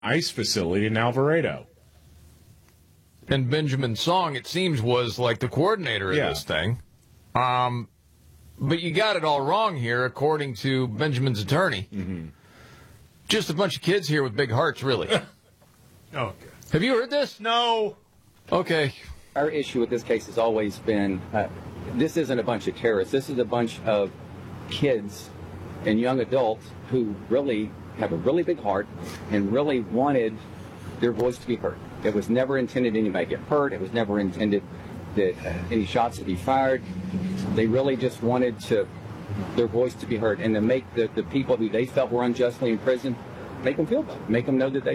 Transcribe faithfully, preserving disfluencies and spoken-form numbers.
ICE facility in Alvarado. And Benjamin Song, it seems, was like the coordinator of Yeah. this thing. Um, but you got it all wrong here, according to Benjamin's attorney. Mm-hmm. Just a bunch of kids here with big hearts, really. Okay. Have you heard this? No. Okay. Our issue with this case has always been, uh, this isn't a bunch of terrorists. This is a bunch of kids and young adults who really have a really big heart and really wanted their voice to be heard. It was never intended anybody to get hurt. It was never intended that uh, any shots to be fired. They really just wanted to their voice to be heard and to make the, the people who they felt were unjustly imprisoned, make them feel better, make them know that they